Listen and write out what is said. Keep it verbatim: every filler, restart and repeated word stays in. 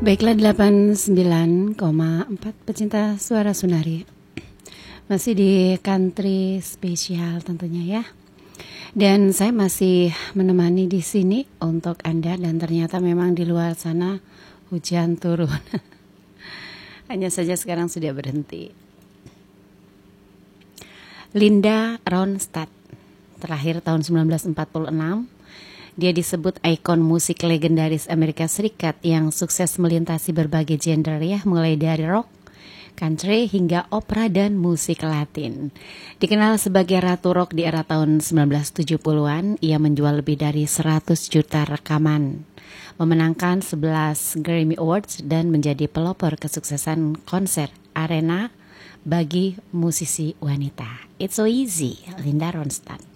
Baiklah, delapan puluh sembilan koma empat pecinta suara Sunari. Masih di country spesial tentunya ya. Dan saya masih menemani di sini untuk Anda, dan ternyata memang di luar sana hujan turun. Hanya saja sekarang sudah berhenti. Linda Ronstadt, terlahir tahun sembilan belas empat puluh enam. Dia disebut ikon musik legendaris Amerika Serikat yang sukses melintasi berbagai genre ya, mulai dari rock, country hingga opera dan musik Latin. Dikenal sebagai ratu rock di era tahun sembilan belas tujuh puluhan, ia menjual lebih dari seratus juta rekaman, memenangkan sebelas Grammy Awards dan menjadi pelopor kesuksesan konser arena bagi musisi wanita. It's so easy, Linda Ronstadt.